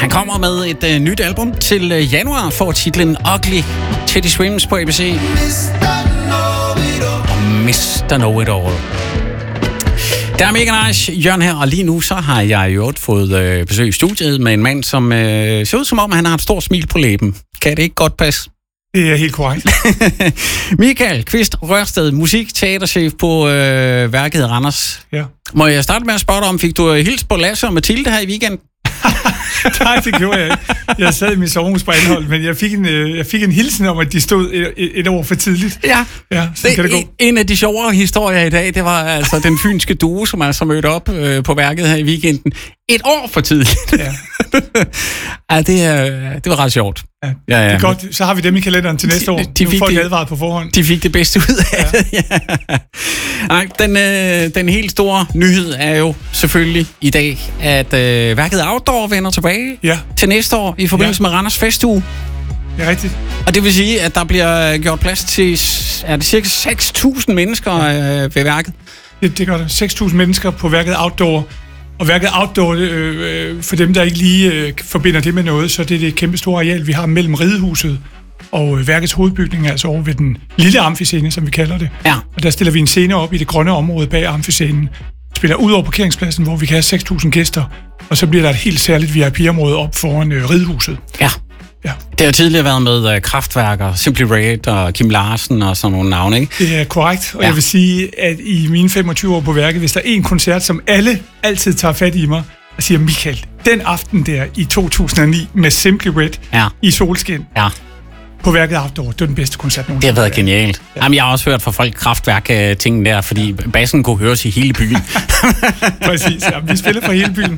Han kommer med et nyt album til januar, får titlen Ugly. Teddy Swims på ABC. Mr. Know-It-All. Der er mega nice, Jørgen her, og lige nu så har jeg jo fået besøg i studiet med en mand, som ser ud som om, han har et stort smil på læben. Kan det ikke godt passe? Det er helt korrekt. Michael Kvist Rørsted, musikteaterchef på værket Randers. Ja. Må jeg starte med at spørge dig om, fik du hils på Lasse og Mathilde her i weekenden? Nej, det gjorde jeg ikke. Jeg sad i min sovehus på Anholt, men jeg fik en hilsen om, at de stod et år for tidligt. Ja, så kan det gå. En af de sjovere historier i dag, det var altså den fynske duo, som altså mødte op på værket her i weekenden. Et år for tidligt. Ja. Ja, det var ret sjovt. Ja, det er godt. Så har vi dem i kalenderen til næste år. Nu får folk advaret på forhånd. De fik det bedste ud af det. Ja. Nej, den helt store nyhed er jo selvfølgelig i dag, at værket Outdoor vender tilbage til næste år i forbindelse med Randers Festuge. Det er rigtigt. Og det vil sige, at der bliver gjort plads til cirka 6.000 mennesker ved værket. Det gør der. 6.000 mennesker på værket Outdoor. Og værket Outdoor, for dem, der ikke lige forbinder det med noget, så det er det kæmpe store areal, vi har mellem Ridehuset og værkets hovedbygning, altså over ved den lille amfiscene, som vi kalder det. Ja. Og der stiller vi en scene op i det grønne område bag amfiscenen. Spiller ud over parkeringspladsen, hvor vi kan have 6.000 gæster. Og så bliver der et helt særligt VIP-område op foran Ridehuset. Ja. Det har jo tidligere været med Kraftværker, Simply Red og Kim Larsen og sådan nogle navne, ikke? Det er korrekt, og jeg vil sige, at i mine 25 år på værket, hvis der er en koncert, som alle altid tager fat i mig og siger, Michael, den aften der i 2009 med Simply Red i solskin på værket Outdoor, det var den bedste koncert nogensinde. Det har været genialt. Ja. Jamen, jeg har også hørt fra folk Kraftværk-tingen der, fordi bassen kunne høres i hele byen. Præcis, vi spiller fra hele byen.